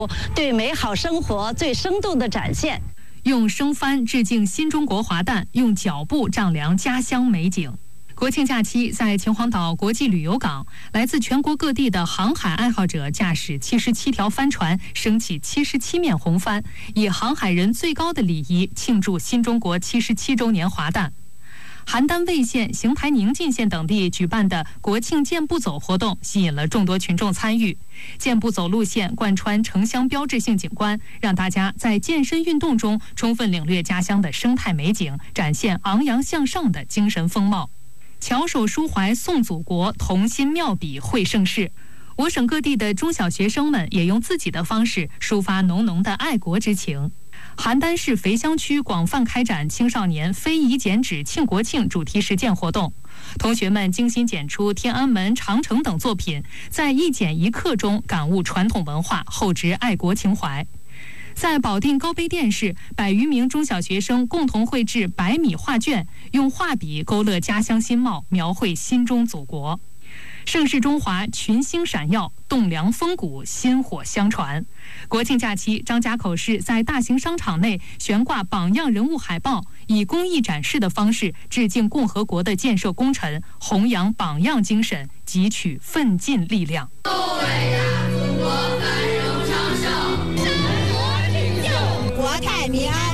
对美好生活最生动的展现。 用生帆致敬新中国华诞，用脚步丈量家乡美景。国庆假期，在秦皇岛国际旅游港，来自全国各地的航海爱好者驾驶77条帆船，升起77面红帆，以航海人最高的礼仪庆祝新中国77周年华诞。邯郸魏县、邢台宁晋县等地举办的国庆健步走活动，吸引了众多群众参与。健步走路线贯穿城乡标志性景观，让大家在健身运动中充分领略家乡的生态美景，展现昂扬向上的精神风貌。翘首抒怀颂祖国，同心妙笔绘盛世。我省各地的中小学生们也用自己的方式抒发浓浓的爱国之情。邯郸市肥乡区广泛开展青少年非遗剪纸庆国庆主题实践活动，同学们精心剪出天安门、长城等作品，在一剪一刻中感悟传统文化，厚植爱国情怀。在保定高碑店市，100余名中小学生共同绘制100米画卷，用画笔勾勒家乡新貌，描绘心中祖国。盛世中华，群星闪耀，栋梁风骨，薪火相传。国庆假期，张家口市在大型商场内悬挂榜样人物海报，以公益展示的方式致敬共和国的建设功臣，弘扬榜样精神，汲取奋进力量。 伟大祖国繁荣昌盛，生活挺秀，国泰民安。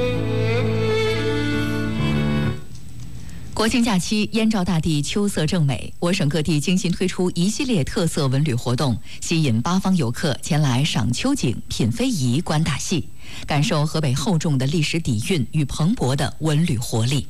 国庆假期，燕赵大地秋色正美，我省各地精心推出一系列特色文旅活动，吸引八方游客前来赏秋景、品非遗、观大戏，感受河北厚重的历史底蕴与蓬勃的文旅活力。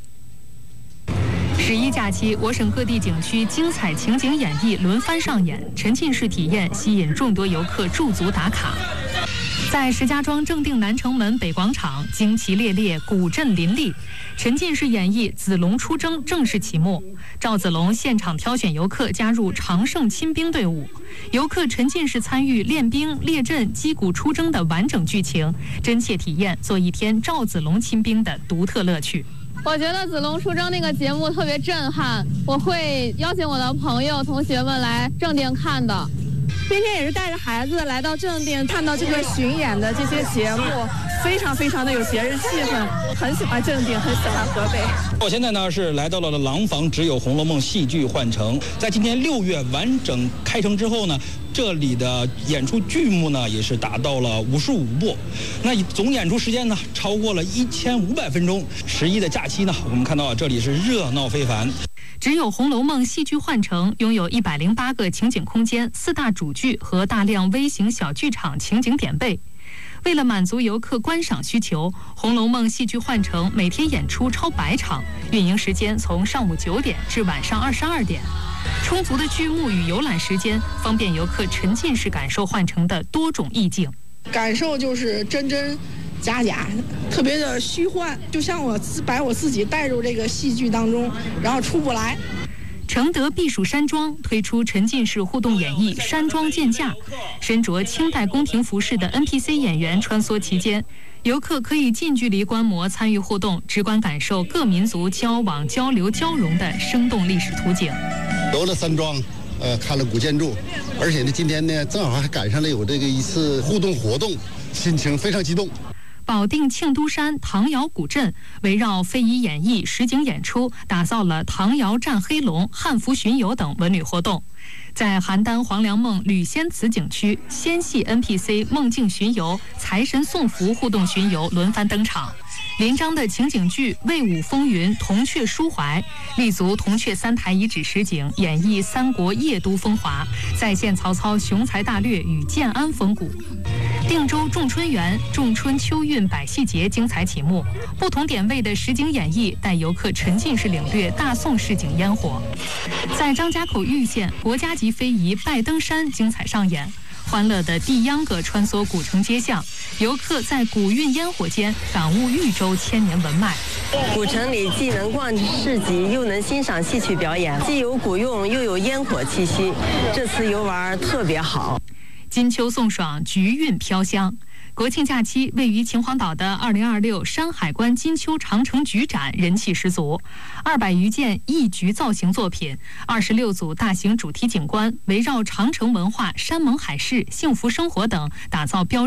11假期，我省各地景区精彩情景演绎轮番上演，沉浸式体验吸引众多游客驻足打卡。在石家庄正定南城门北广场，旌旗猎猎，鼓阵林立，沉浸式演绎子龙出征正式启幕。赵子龙现场挑选游客加入常胜亲兵队伍，游客沉浸式参与练兵、列阵、击鼓出征的完整剧情，真切体验做一天赵子龙亲兵的独特乐趣。 我觉得子龙出征那个节目特别震撼，我会邀请我的朋友、同学们来正定看的。 今天也是带着孩子来到正定，看到这个巡演的这些节目，非常非常的有节日气氛，很喜欢正定，很喜欢河北。 我现在呢是来到了廊坊只有《红楼梦》戏剧换乘，在今年6月完整开成之后呢，这里的演出剧目呢也是达到了55部，那总演出时间呢超过了1500分钟。11的假期呢，我们看到这里是热闹非凡。 只有《红楼梦》戏剧换乘拥有108个情景空间、4大主剧和大量微型小剧场情景点背。为了满足游客观赏需求，《红楼梦》戏剧换乘每天演出超100场，运营时间从上午9点至晚上22点。充足的剧目与游览时间，方便游客沉浸式感受换乘的多种意境。 感受就是真真假假，特别的虚幻，就像把我自己带入这个戏剧当中，然后出不来。 承德避暑山庄推出沉浸式互动演绎《山庄见驾》，身着清代宫廷服饰的 NPC 演员穿梭其间，游客可以近距离观摩、参与互动，直观感受各民族交往、交流、交融的生动历史图景。 游了山庄，看了古建筑，而且呢，今天呢正好还赶上了有这个一次互动活动，心情非常激动。 保定庆都山唐窑古镇围绕非遗演绎、实景演出，打造了唐窑战黑龙、汉服巡游等文旅活动。在邯郸黄粱梦吕仙祠景区，仙戏 NPC 梦境巡游、财神送福互动巡游轮番登场。临漳的情景剧《魏武风云》铜雀抒怀，立足铜雀3台遗址实景，演绎三国夜都风华，再现曹操雄才大略与建安风骨。定州仲春园仲春秋韵百戏节精彩启幕，不同点位的实景演绎带游客沉浸式领略大宋市井烟火。在张家口玉县，国家级非遗拜登山精彩上演，欢乐的地秧歌穿梭古城街巷，游客在古韵烟火间感悟豫州千年文脉。 古城里既能逛市集，又能欣赏戏曲表演，既有古韵又有烟火气息，这次游玩特别好。 金秋送爽，菊韵飘香。 国庆假期，位于秦皇岛的2026山海关金秋长城菊展人气十足，200余件异菊造型作品，26组大型主题景观，围绕长城文化、山盟海誓、幸福生活等，打造标